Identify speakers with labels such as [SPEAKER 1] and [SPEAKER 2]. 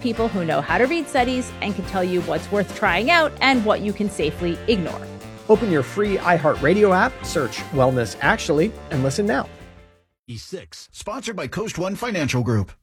[SPEAKER 1] people who know how to read studies and can tell you what's worth trying out and what you can safely ignore.
[SPEAKER 2] Open your free iHeartRadio app, search Wellness Actually, and listen now.
[SPEAKER 3] E6, sponsored by Coast One Financial Group.